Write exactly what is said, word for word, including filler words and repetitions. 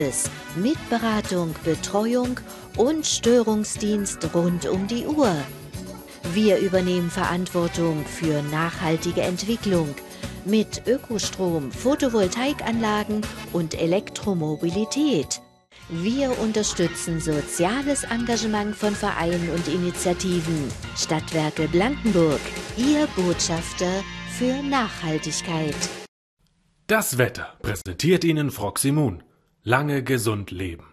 mit Beratung, Betreuung und Störungsdienst rund um die Uhr. Wir übernehmen Verantwortung für nachhaltige Entwicklung mit Ökostrom, Photovoltaikanlagen und Elektromobilität. Wir unterstützen soziales Engagement von Vereinen und Initiativen. Stadtwerke Blankenburg, Ihr Botschafter für Nachhaltigkeit. Das Wetter präsentiert Ihnen Froximун. Lange gesund leben.